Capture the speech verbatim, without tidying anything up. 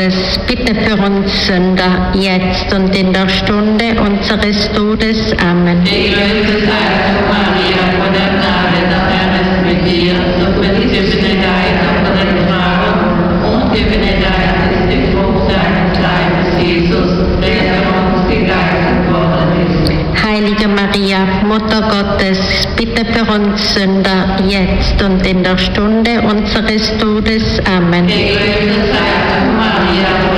Gottes, bitte für uns Sünder, jetzt und in der Stunde unseres Todes. Amen. Gegrüßet seist du, Maria, von der Gnade, der Herr ist mit dir. So verdiene dein von den Frauen und gewinne dein ist die Frucht deines Leibes, Jesus, der für uns gegeißelt worden ist. Heilige Maria, Mutter Gottes, bitte für uns Sünder, jetzt und in der Stunde unseres Todes. Amen. Gegrüßet seist du, Maria,